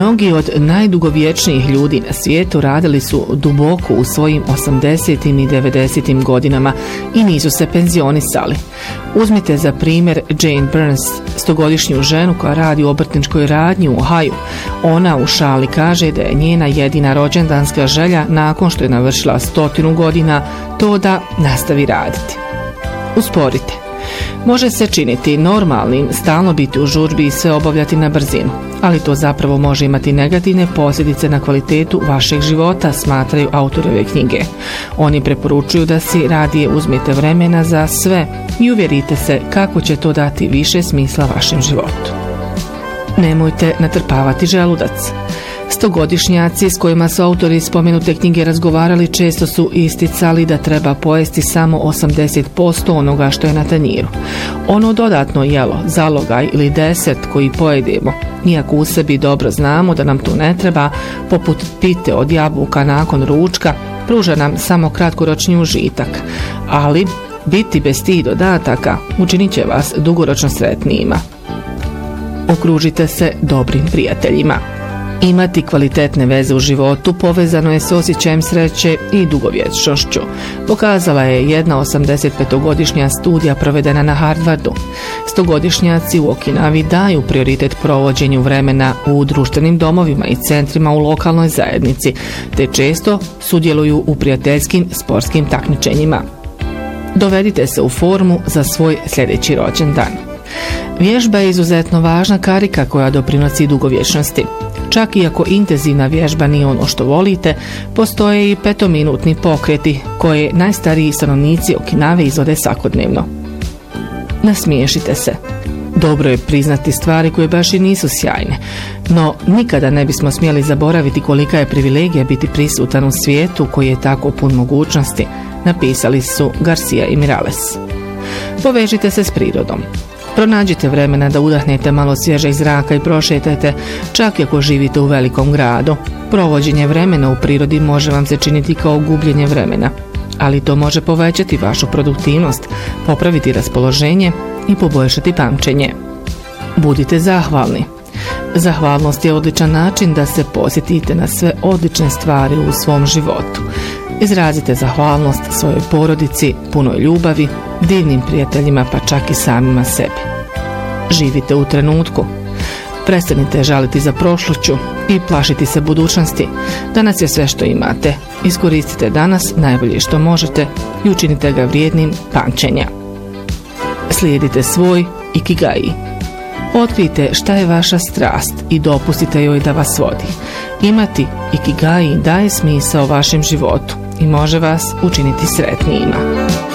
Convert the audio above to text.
Mnogi od najdugovječnijih ljudi na svijetu radili su duboko u svojim 80. i 90. godinama i nisu se penzionisali. Uzmite za primjer Jane Burns, 100-godišnju ženu koja radi u obrtničkoj radnji u Ohaju. Ona u šali kaže da je njena jedina rođendanska želja nakon što je navršila 100 godina to da nastavi raditi. Usporite. Može se činiti normalnim stalno biti u žurbi i sve obavljati na brzinu, ali to zapravo može imati negativne posljedice na kvalitetu vašeg života, smatraju autori ove knjige. Oni preporučuju da si radije uzmete vremena za sve i uvjerite se kako će to dati više smisla vašem životu. Nemojte natrpavati želudac. 100-godišnjaci s kojima su autori spomenute knjige razgovarali često su isticali da treba pojesti samo 80% onoga što je na tanjiru. Ono dodatno jelo, zalogaj ili desert koji pojedemo, iako u sebi dobro znamo da nam to ne treba, poput pite od jabuka nakon ručka, pruža nam samo kratkoročni užitak, ali biti bez tih dodataka učinit će vas dugoročno sretnijima. Okružite se dobrim prijateljima. Imati kvalitetne veze u životu povezano je s osjećajem sreće i dugovječnošću. Pokazala je jedna 85-godišnja studija provedena na Harvardu. 100-godišnjaci u Okinavi daju prioritet provođenju vremena u društvenim domovima i centrima u lokalnoj zajednici, te često sudjeluju u prijateljskim sportskim takmičenjima. Dovedite se u formu za svoj sljedeći rođendan. Vježba je izuzetno važna karika koja doprinosi dugovječnosti. Čak i ako intenzivna vježba nije ono što volite, postoje i 5-minutni pokreti koje najstariji stanovnici Okinave izvode svakodnevno. Nasmiješite se. Dobro je priznati stvari koje baš i nisu sjajne, no nikada ne bismo smjeli zaboraviti kolika je privilegija biti prisutan u svijetu koji je tako pun mogućnosti, napisali su Garcia i Mirales. Povežite se s prirodom. Pronađite vremena da udahnete malo svježeg zraka i prošetajte, čak i ako živite u velikom gradu. Provođenje vremena u prirodi može vam se činiti kao gubljenje vremena, ali to može povećati vašu produktivnost, popraviti raspoloženje i poboljšati pamćenje. Budite zahvalni. Zahvalnost je odličan način da se podsjetite na sve odlične stvari u svom životu. Izrazite zahvalnost svojoj porodici, punoj ljubavi, divnim prijateljima, pa čak i samima sebi. Živite u trenutku. Prestanite žaliti za prošlošću i plašiti se budućnosti. Danas je sve što imate. Iskoristite danas najbolje što možete i učinite ga vrijednim pamćenja. Slijedite svoj ikigai. Otkrijte šta je vaša strast i dopustite joj da vas vodi. Imati ikigai daje smisao vašem životu i može vas učiniti sretnijima.